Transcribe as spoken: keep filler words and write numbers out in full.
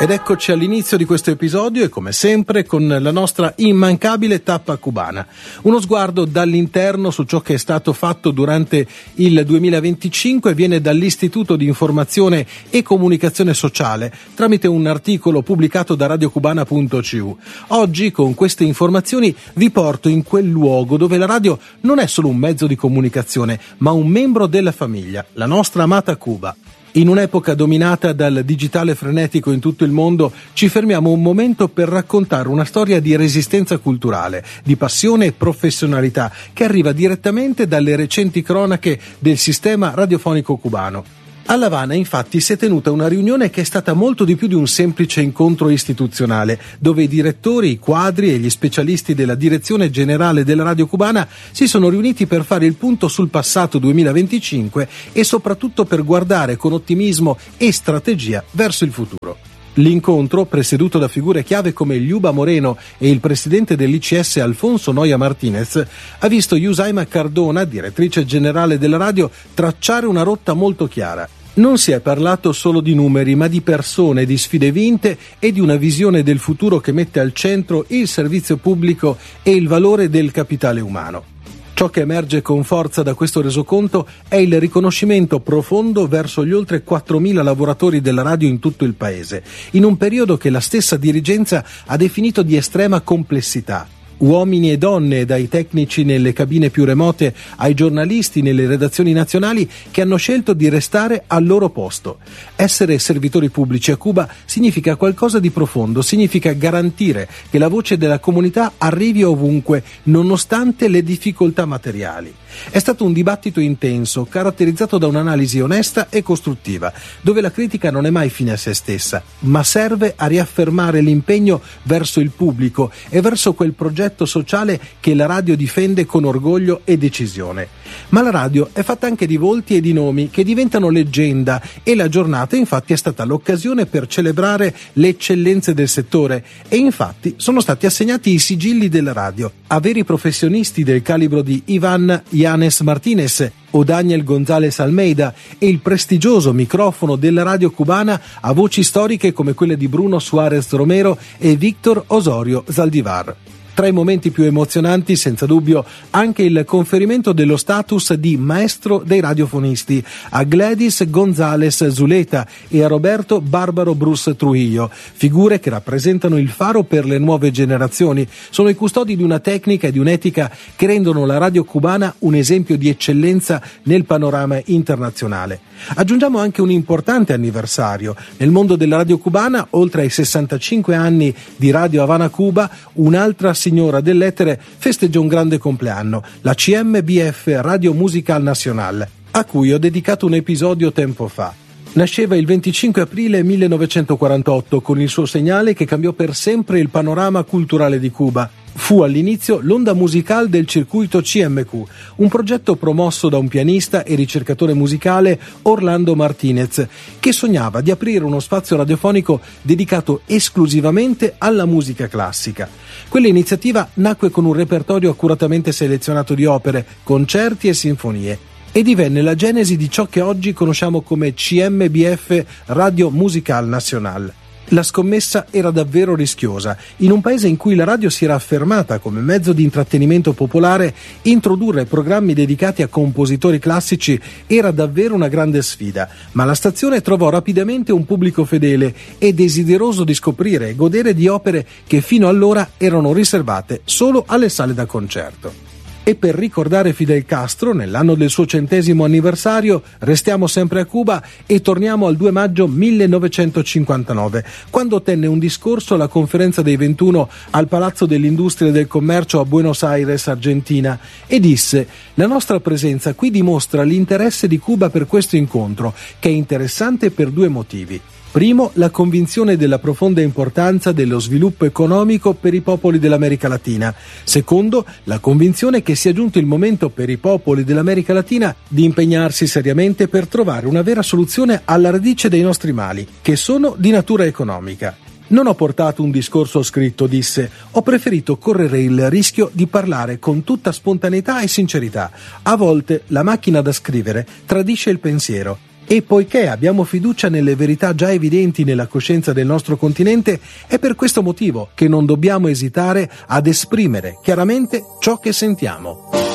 Ed eccoci all'inizio di questo episodio e come sempre con la nostra immancabile tappa cubana. Uno sguardo dall'interno su ciò che è stato fatto durante il duemilaventicinque viene dall'Istituto di Informazione e Comunicazione Sociale tramite un articolo pubblicato da radiocubana punto c u. Oggi con queste informazioni vi porto in quel luogo dove la radio non è solo un mezzo di comunicazione ma un membro della famiglia, la nostra amata Cuba. In un'epoca dominata dal digitale frenetico in tutto il mondo, ci fermiamo un momento per raccontare una storia di resistenza culturale, di passione e professionalità che arriva direttamente dalle recenti cronache del sistema radiofonico cubano. A La Habana, infatti, si è tenuta una riunione che è stata molto di più di un semplice incontro istituzionale, dove i direttori, i quadri e gli specialisti della Direzione Generale della Radio Cubana si sono riuniti per fare il punto sul passato duemilaventicinque e soprattutto per guardare con ottimismo e strategia verso il futuro. L'incontro, presieduto da figure chiave come Liuba Moreno e il presidente dell'I C S Alfonso Noya Martinez, ha visto Yusaima Cardona, direttrice generale della radio, tracciare una rotta molto chiara. Non si è parlato solo di numeri, ma di persone, di sfide vinte e di una visione del futuro che mette al centro il servizio pubblico e il valore del capitale umano. Ciò che emerge con forza da questo resoconto è il riconoscimento profondo verso gli oltre quattromila lavoratori della radio in tutto il paese, in un periodo che la stessa dirigenza ha definito di estrema complessità. Uomini e donne, dai tecnici nelle cabine più remote ai giornalisti nelle redazioni nazionali, che hanno scelto di restare al loro posto. Essere servitori pubblici a Cuba significa qualcosa di profondo, significa garantire che la voce della comunità arrivi ovunque, nonostante le difficoltà materiali. È stato un dibattito intenso, caratterizzato da un'analisi onesta e costruttiva, dove la critica non è mai fine a se stessa, ma serve a riaffermare l'impegno verso il pubblico e verso quel progetto sociale che la radio difende con orgoglio e decisione. Ma la radio è fatta anche di volti e di nomi che diventano leggenda e la giornata infatti è stata l'occasione per celebrare le eccellenze del settore e infatti sono stati assegnati i sigilli della radio a veri professionisti del calibro di Ivan Yanes Martinez o Daniel González Almeida e il prestigioso microfono della radio cubana a voci storiche come quelle di Bruno Suárez Romero e Víctor Osorio Zaldívar. Tra i momenti più emozionanti, senza dubbio, anche il conferimento dello status di maestro dei radiofonisti a Gladys González Zuleta e a Roberto Bárbaro Bruce Trujillo, figure che rappresentano il faro per le nuove generazioni. Sono i custodi di una tecnica e di un'etica che rendono la radio cubana un esempio di eccellenza nel panorama internazionale. Aggiungiamo anche un importante anniversario. Nel mondo della radio cubana, oltre ai sessantacinque anni di Radio Havana Cuba, un'altra signora dell'etere festeggia un grande compleanno, la C M B F Radio Musical Nacional, a cui ho dedicato un episodio tempo fa. Nasceva il venticinque aprile millenovecentoquarantotto con il suo segnale che cambiò per sempre il panorama culturale di Cuba. Fu all'inizio l'onda musicale del circuito C M Q, un progetto promosso da un pianista e ricercatore musicale, Orlando Martinez, che sognava di aprire uno spazio radiofonico dedicato esclusivamente alla musica classica. Quell'iniziativa nacque con un repertorio accuratamente selezionato di opere, concerti e sinfonie e divenne la genesi di ciò che oggi conosciamo come C M B F Radio Musical Nacional. La scommessa era davvero rischiosa. In un paese in cui la radio si era affermata come mezzo di intrattenimento popolare, introdurre programmi dedicati a compositori classici era davvero una grande sfida, ma la stazione trovò rapidamente un pubblico fedele e desideroso di scoprire e godere di opere che fino allora erano riservate solo alle sale da concerto. E per ricordare Fidel Castro, nell'anno del suo centesimo anniversario, restiamo sempre a Cuba e torniamo al due maggio millenovecentocinquantanove, quando tenne un discorso alla conferenza dei ventuno al Palazzo dell'Industria e del Commercio a Buenos Aires, Argentina, e disse: «La nostra presenza qui dimostra l'interesse di Cuba per questo incontro, che è interessante per due motivi. Primo, la convinzione della profonda importanza dello sviluppo economico per i popoli dell'America Latina. Secondo, la convinzione che sia giunto il momento per i popoli dell'America Latina di impegnarsi seriamente per trovare una vera soluzione alla radice dei nostri mali, che sono di natura economica. Non ho portato un discorso scritto», disse, «ho preferito correre il rischio di parlare con tutta spontaneità e sincerità. A volte la macchina da scrivere tradisce il pensiero. E poiché abbiamo fiducia nelle verità già evidenti nella coscienza del nostro continente, è per questo motivo che non dobbiamo esitare ad esprimere chiaramente ciò che sentiamo.